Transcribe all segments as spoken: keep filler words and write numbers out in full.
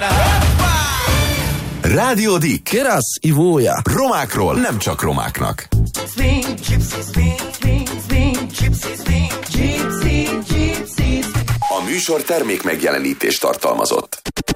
hátra. Rádió Dick. Kerasz, ivója. Romákról nem csak romáknak. Swing, gypsy, swing, swing, swing, gypsy, swing, gypsy, gypsy. A műsor termék megjelenítést tartalmazott.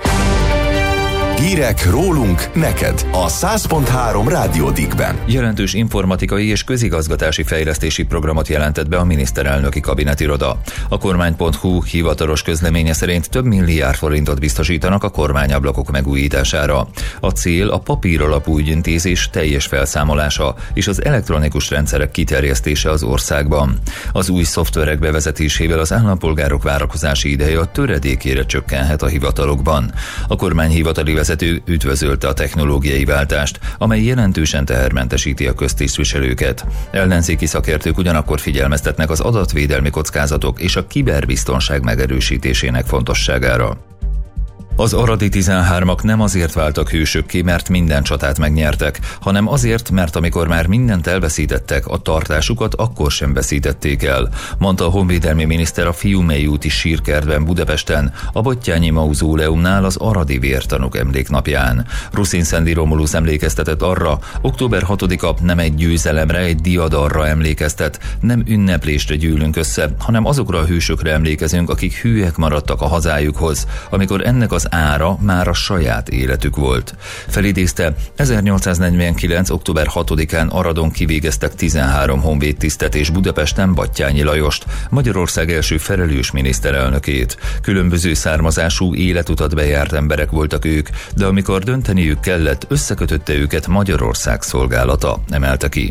Hírek rólunk, neked a száz pont három Rádió Dickben. Jelentős informatikai és közigazgatási fejlesztési programot jelentett be a miniszterelnöki kabinetiroda. A kormány pont hu hivatalos közleménye szerint több milliárd forintot biztosítanak a kormányablakok megújítására. A cél a papíralapú ügyintézés teljes felszámolása és az elektronikus rendszerek kiterjesztése az országban. Az új szoftverek bevezetésével az állampolgárok várakozási ideje a töredékére csökkenhet a hivatalokban. A kormány hivatali vezető üdvözölte a technológiai váltást, amely jelentősen tehermentesíti a köztisztviselőket. Ellenzéki szakértők ugyanakkor figyelmeztetnek az adatvédelmi kockázatok és a kiberbiztonság megerősítésének fontosságára. Az aradi tizenhármak nem azért váltak hősökké, mert minden csatát megnyertek, hanem azért, mert amikor már mindent elveszítettek, a tartásukat akkor sem veszítették el, mondta a honvédelmi miniszter a Fiumei úti sírkertben Budapesten, a Batthyány mauzóleumnál az aradi vértanúk emléknapján. Ruszin Szendi Romulus emlékeztetett arra, október hatodika nem egy győzelemre, egy diadalra emlékeztet, nem ünneplésre gyűlünk össze, hanem azokra a hősökre emlékezünk, akik hűek maradtak a hazájukhoz, amikor ennek az ára már a saját életük volt. Felidézte, ezernyolcszáznegyvenkilenc. október hatodikán Aradon kivégeztek tizenhárom honvédtisztet és Budapesten Batthyányi Lajost, Magyarország első felelős miniszterelnökét. Különböző származású, életutat bejárt emberek voltak ők, de amikor dönteniük kellett, összekötötte őket Magyarország szolgálata, emelte ki.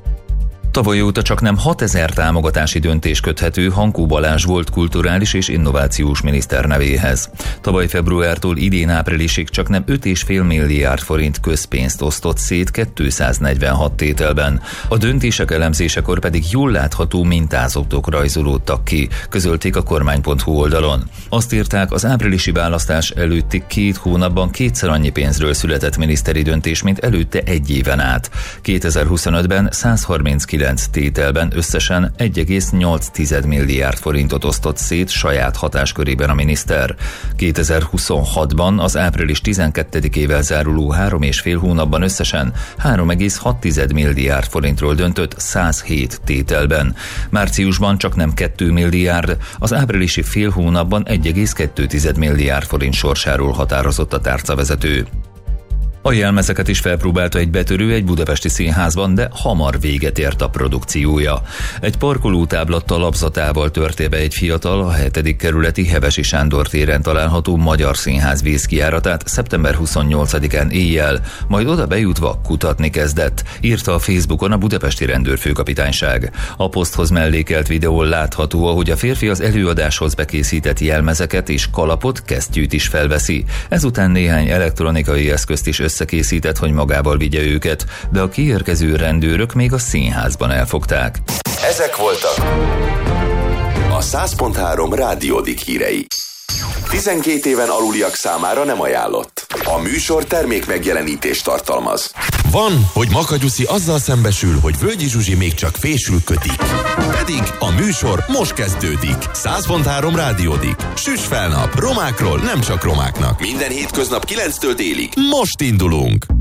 Tavaly óta csak nem hatezer támogatási döntés köthető Hankó Balázs volt kulturális és innovációs miniszter nevéhez. Tavaly februártól idén áprilisig csak nem öt egész öt milliárd forint közpénzt osztott szét kétszáznegyvenhat tételben. A döntések elemzésekor pedig jól látható mintázatok rajzolódtak ki, közölték a kormány pont hu oldalon. Azt írták, az áprilisi választás előtti két hónapban kétszer annyi pénzről született miniszteri döntés, mint előtte egy éven át. kétezer-huszonötben százharminckilenc tételben összesen egy egész nyolc milliárd forintot osztott szét saját hatáskörében a miniszter. kétezer-huszonhatban az április tizenkettedikével záruló három és fél hónapban összesen három egész hat milliárd forintról döntött százhét tételben. Márciusban csak nem két milliárd, az áprilisi fél hónapban egy egész kettő milliárd forint sorsáról határozott a tárcavezető. A jelmezeket is felpróbálta egy betörő egy budapesti színházban, de hamar véget ért a produkciója. Egy parkolótábla talapzatával törte be egy fiatal a hetedik kerületi Hevesi Sándor téren található Magyar Színház vészkijáratát szeptember huszonnyolcadikán éjjel, majd oda bejutva kutatni kezdett, írta a Facebookon a budapesti rendőrfőkapitányság. A poszthoz mellékelt videón látható, ahogy a férfi az előadáshoz bekészített jelmezeket és kalapot, kesztyűt is felveszi. Ezután néhány elektronikai eszközt is összekészített, hogy magával vigye őket, de a kiérkező rendőrök még a színházban elfogták. Ezek voltak a száz pont három Rádió Dick hírei. tizenkét éven aluliak számára nem ajánlott. A műsor termék megjelenítést tartalmaz. Van, hogy Makagyuszi azzal szembesül, hogy Völgyi Zsuzsi még csak fésül kötik. Pedig a műsor most kezdődik. száz pont három Rádió Dick. Süss fel nap, romákról nem csak romáknak. Minden hétköznap kilenctől délig. Most indulunk!